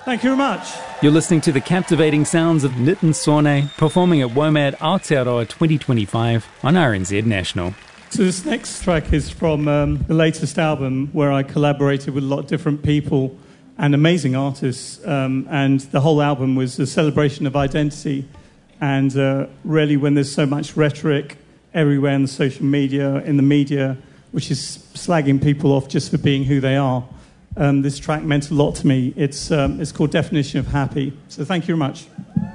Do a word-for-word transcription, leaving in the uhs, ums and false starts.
Thank you very much. You're listening to the captivating sounds of Nitin Sawhney performing at WOMAD Aotearoa twenty twenty-five on R N Z National. So this next track is from um, the latest album where I collaborated with a lot of different people and amazing artists. Um, and the whole album was a celebration of identity. And uh, really when there's so much rhetoric everywhere in the social media, in the media, which is slagging people off just for being who they are, um, this track meant a lot to me. It's, um, it's called Definition of Happy. So thank you very much.